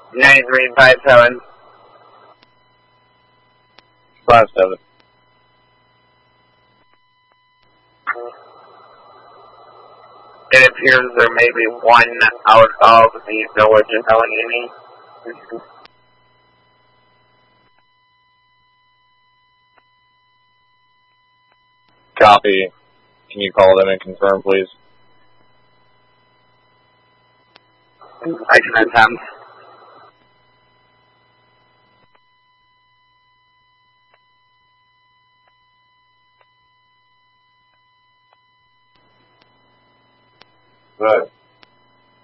9357. 57. It appears there may be one out of the village of Allegheny. Copy. Can you call them and confirm, please? I can attempt. Good.